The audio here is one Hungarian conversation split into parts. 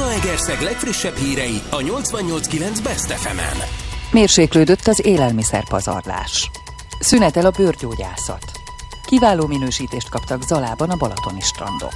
Zalaegerszeg legfrissebb hírei a 88.9 Best FM-en. Mérséklődött az élelmiszerpazarlás. Szünetel a bőrgyógyászat. Kiváló minősítést kaptak Zalában a balatoni strandok.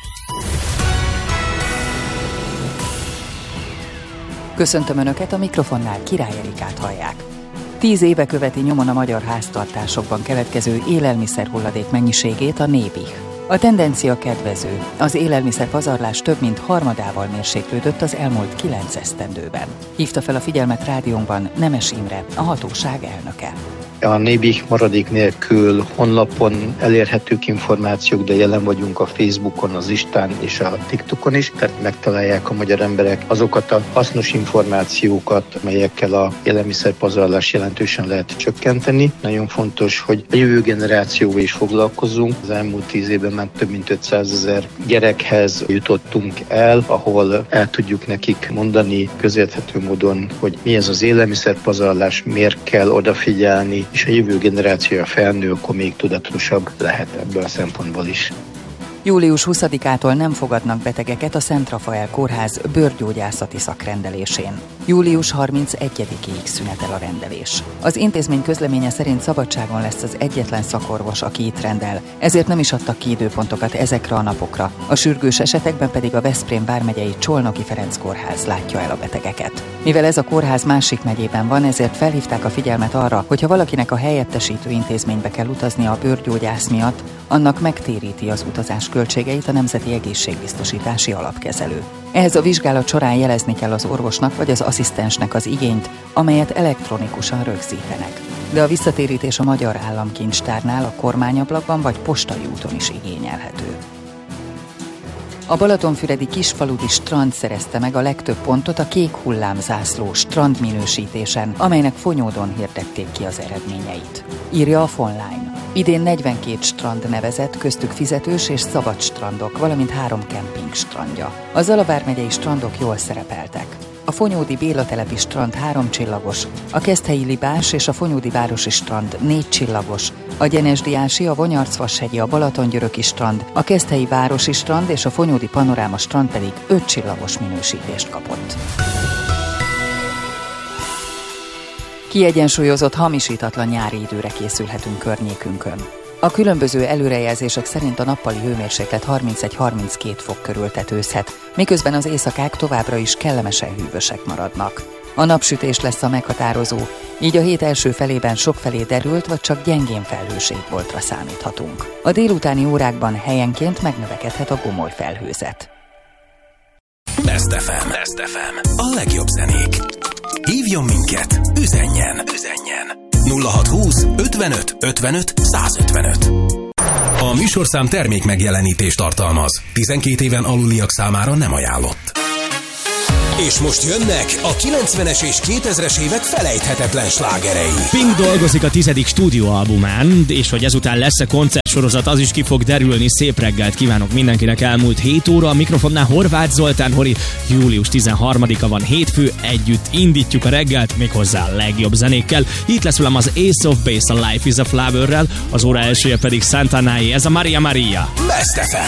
Köszöntöm Önöket, a mikrofonnál Király Erikát hallják. 10 éve követi nyomon a magyar háztartásokban keletkező élelmiszerhulladék mennyiségét a Nébih. A tendencia kedvező. Az élelmiszerpazarlás több mint harmadával mérséklődött az elmúlt 9 esztendőben. Hívta fel a figyelmet rádiónkban Nemes Imre, a hatóság elnöke. A Nébih maradék nélkül honlapon elérhetők információk, de jelen vagyunk a Facebookon, az Instán és a TikTokon is, tehát megtalálják a magyar emberek azokat a hasznos információkat, melyekkel a élelmiszerpazarlás jelentősen lehet csökkenteni. Nagyon fontos, hogy a jövő generációval is foglalkozzunk. Az elmúlt 10 évben már több mint 500 000 gyerekhez jutottunk el, ahol el tudjuk nekik mondani közérthető módon, hogy mi ez az élelmiszerpazarlás, miért kell odafigyelni, és a jövő generációja felnő, akkor még tudatosabb lehet ebből a szempontból is. Július 20-ától nem fogadnak betegeket a Szent Rafael Kórház bőrgyógyászati szakrendelésén. Július 31-ig szünetel a rendelés. Az intézmény közleménye szerint szabadságon lesz az egyetlen szakorvos, aki itt rendel, ezért nem is adtak ki időpontokat ezekre a napokra. A sürgős esetekben pedig a Veszprém vármegyei Csolnoki Ferenc Kórház látja el a betegeket. Mivel ez a kórház másik megyében van, ezért felhívták a figyelmet arra, hogy ha valakinek a helyettesítő intézménybe kell utaznia a bőrgyógyász miatt, annak megtéríti az utazás költségeit a Nemzeti Egészségbiztosítási Alapkezelő. Ehhez a vizsgálat során jelezni kell az orvosnak vagy az asszisztensnek az igényt, amelyet elektronikusan rögzítenek. De a visszatérítés a Magyar Államkincstárnál, a kormányablakban vagy postai úton is igényelhető. A balatonfüredi kisfaludi strand szerezte meg a legtöbb pontot a kék hullámzászló strandminősítésen, amelynek Fonyódon hirdették ki az eredményeit. Írja a Fonline. Idén 42 strand nevezett, köztük fizetős és szabad strandok, valamint 3 kemping strandja. A Zala vármegyei strandok jól szerepeltek. A Fonyódi Béla telepi strand 3 csillagos, a Keszthelyi Libás és a Fonyódi városi strand 4 csillagos, a Gyenesdiási, a Vonyarcvashegyi, a Balatongyöröki strand, a Keszthelyi városi strand és a Fonyódi Panoráma strand pedig 5 csillagos minősítést kapott. Kiegyensúlyozott, hamisítatlan nyári időre készülhetünk környékünkön. A különböző előrejelzések szerint a nappali hőmérséklet 31-32 fok körül tetőzhet, miközben az éjszakák továbbra is kellemesen hűvösek maradnak. A napsütés lesz a meghatározó, így a hét első felében sokfelé derült vagy csak gyengén felhős égboltra számíthatunk. A délutáni órákban helyenként megnövekedhet a gomoly felhőzet. Best FM. Best FM. A legjobb zenék. Hívjon minket, üzenjen. 0620 55 55 155. A műsorszám termék megjelenítést tartalmaz. 12 éven aluliak számára nem ajánlott. És most jönnek a 90-es és 2000-es évek felejthetetlen slágerei. Pink dolgozik a 10. stúdióalbumán, és hogy ezután lesz-e koncertsorozat, az is ki fog derülni. Szép reggelt kívánok mindenkinek, elmúlt 7 óra. A mikrofonnál Horváth Zoltán Hori. Július 13-a van, hétfő, együtt indítjuk a reggelt, méghozzá a legjobb zenékkel. Itt lesz velem az Ace of Base, a Life is a Flower-rel, az óra elsője pedig Santanái, ez a Maria Maria. Best FM.